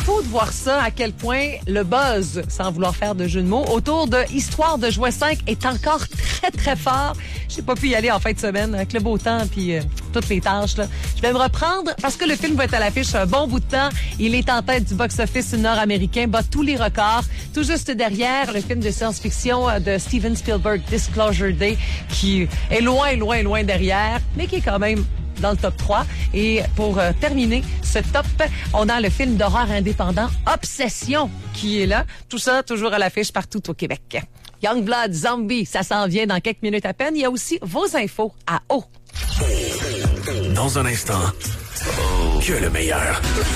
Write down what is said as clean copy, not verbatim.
fou de voir ça, à quel point le buzz, sans vouloir faire de jeu de mots, autour de Histoire de Jouet 5 est encore très, très fort. J'ai pas pu y aller en fin de semaine avec le beau temps puis toutes les tâches. Là. Je vais me reprendre parce que le film va être à l'affiche un bon bout de temps. Il est en tête du box-office nord-américain, bat tous les records. Tout juste derrière, le film de science-fiction de Steven Spielberg, Disclosure Day, qui est loin, loin, loin derrière, mais qui est quand même dans le top 3. Et pour terminer ce top, on a le film d'horreur indépendant Obsession qui est là. Tout ça toujours à l'affiche partout au Québec. Youngblood Zombie, ça s'en vient dans quelques minutes à peine. Il y a aussi vos infos à eau. Dans un instant, que le meilleur.